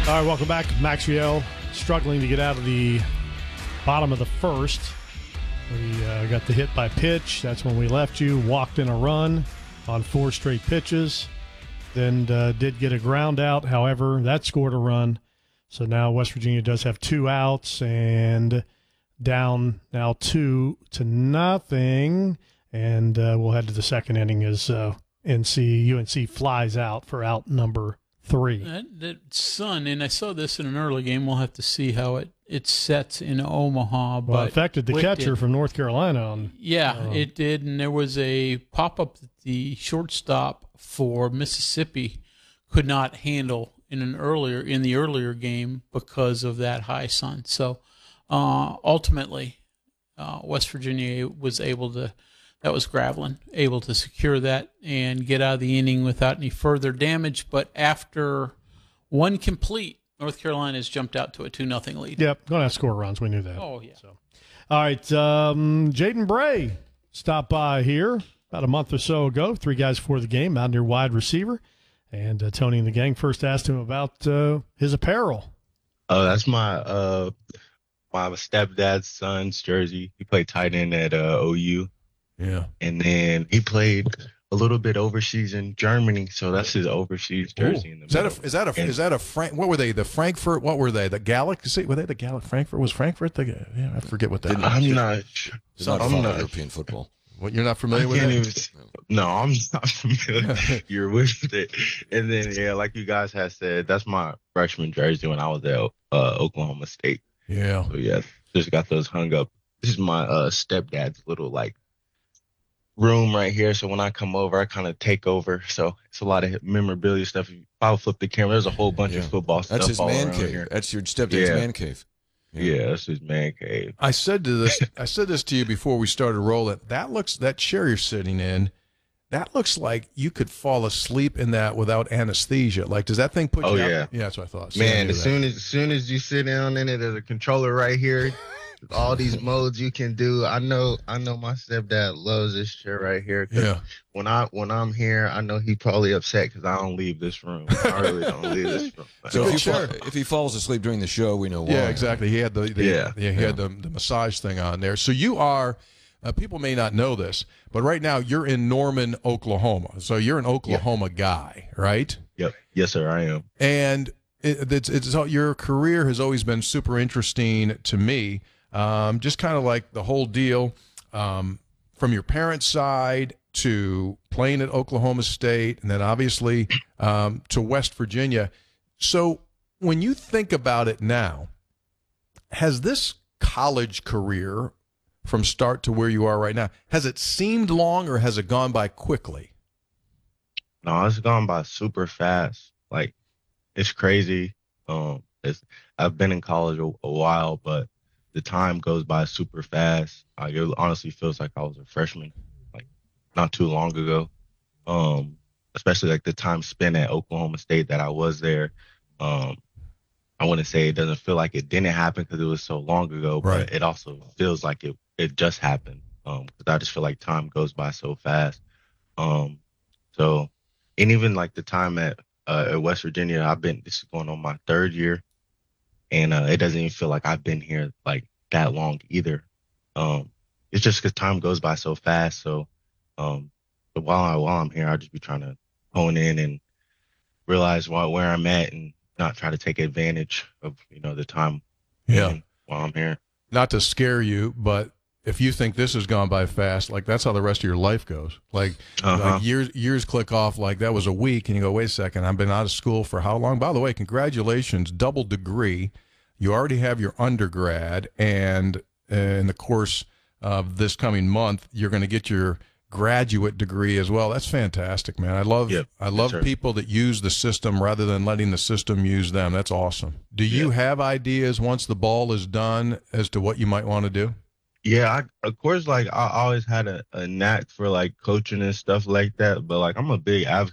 All right, welcome back. Maxwell struggling to get out of the bottom of the first. We got the hit by pitch. That's when we left you. Walked in a run on 4 straight pitches. Then did get a ground out. However, that scored a run. So now West Virginia does have 2 outs and down now 2-0. And we'll head to the second inning as UNC flies out for out number 3. That sun, and I saw this in an early game. We'll have to see how it sets in Omaha. Well, but it affected the catcher from North Carolina. It did, and there was a pop-up that the shortstop for Mississippi could not handle in the earlier game because of that high sun. So ultimately, West Virginia was able to. That was Gravelin, able to secure that and get out of the inning without any further damage. But after one complete, North Carolina has jumped out to a 2-0 lead. Yep, going to have score runs. We knew that. Oh, yeah. So, all right, Jaden Bray stopped by here about a month or so ago, 3 guys before the game, out near wide receiver. And Tony and the gang first asked him about his apparel. Oh, that's my stepdad's son's jersey. He played tight end at OU. Yeah. And then he played a little bit overseas in Germany, so that's his overseas jersey. In the is that a Frank? What were they? The Frankfurt? What were they? The Galaxy? Were they the Galaxy? Frankfurt was Frankfurt. I forget what that. I'm not sure. I'm not European football. What, you're not familiar with it? No, I'm not familiar. You're with it. And then like you guys have said, that's my freshman jersey when I was at Oklahoma State. Yeah. So just got those hung up. This is my stepdad's little room right here, so when I come over, I kind of take over. So it's a lot of memorabilia stuff. If I flip the camera, there's a whole bunch of football stuff. That's his all man around cave. Here. That's your stepdad's man cave. Yeah, that's his man cave. I said this to you before we started rolling. That chair you're sitting in, that looks like you could fall asleep in that without anesthesia. Like, does that thing put you out? Yeah, that's what I thought. Man, as soon as you sit down in it, there's a controller right here. All these modes you can do. I know my stepdad loves this chair right here. Yeah. When I'm here, I know he probably upset because I don't leave this room. I really don't leave this room. So if he falls asleep during the show, we know why. Yeah, exactly. He had he had the massage thing on there. So you are. People may not know this, but right now you're in Norman, Oklahoma. So you're an Oklahoma guy, right? Yep. Yes, sir. I am. And your career has always been super interesting to me. Just kind of like the whole deal from your parents' side to playing at Oklahoma State and then obviously to West Virginia. So when you think about it now, has this college career from start to where you are right now, has it seemed long or has it gone by quickly? No, it's gone by super fast. Like, it's crazy. I've been in college a while, but the time goes by super fast. It honestly feels like I was a freshman, like not too long ago. Especially like the time spent at Oklahoma State that I was there. I wouldn't say it doesn't feel like it didn't happen because it was so long ago, but it also feels like it just happened. Because I just feel like time goes by so fast. So, and even like the time at West Virginia, this is going on my 3rd year. And it doesn't even feel like I've been here like that long either. It's just because time goes by so fast. So, but while I'm here, I'll just be trying to hone in and realize where I'm at and not try to take advantage of the time. While I'm here. Not to scare you, but if you think this has gone by fast, like that's how the rest of your life goes. Like, like years click off like that was a week, and you go, wait a second, I've been out of school for how long? By the way, congratulations, double degree. You already have your undergrad, and in the course of this coming month, you're going to get your graduate degree as well. That's fantastic, man. I love people that use the system rather than letting the system use them. That's awesome. Do you have ideas once the ball is done as to what you might want to do? Yeah, of course, like I always had a knack for like coaching and stuff like that, but like I'm a big